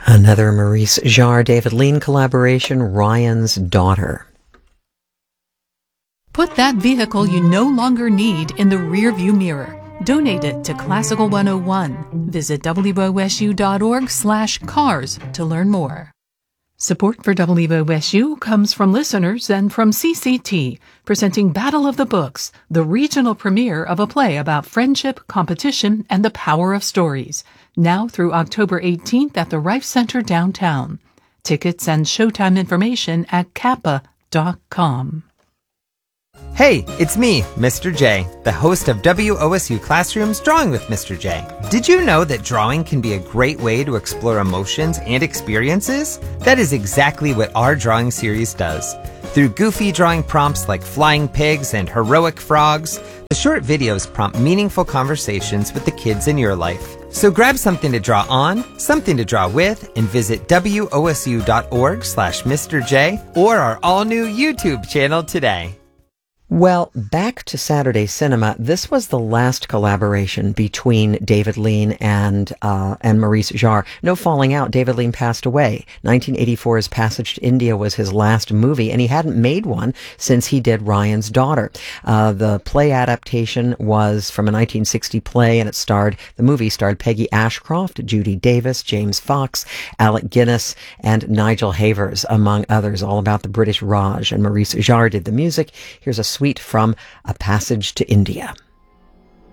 Another Maurice Jarre, David Lean collaboration, Ryan's Daughter. Put that vehicle you no longer need in the rearview mirror. Donate it to Classical 101. Visit wosu.org/cars to learn more. Support for WOSU comes from listeners and from CCT, presenting Battle of the Books, the regional premiere of a play about friendship, competition, and the power of stories. Now through October 18th at the Rife Center downtown. Tickets and showtime information at kappa.com. Hey, it's me, Mr. J, the host of WOSU Classroom's Drawing with Mr. J. Did you know that drawing can be a great way to explore emotions and experiences? That is exactly what our drawing series does. Through goofy drawing prompts like flying pigs and heroic frogs, the short videos prompt meaningful conversations with the kids in your life. So grab something to draw on, something to draw with, and visit wosu.org/Mr. J or our all-new YouTube channel today. Well, back to Saturday cinema. This was the last collaboration between David Lean and Maurice Jarre. No falling out. David Lean passed away. 1984's Passage to India was his last movie, and he hadn't made one since he did Ryan's Daughter. The play adaptation was from a 1960 play, and the movie starred Peggy Ashcroft, Judy Davis, James Fox, Alec Guinness, and Nigel Havers, among others, all about the British Raj. And Maurice Jarre did the music. Here's a suite from A Passage to India.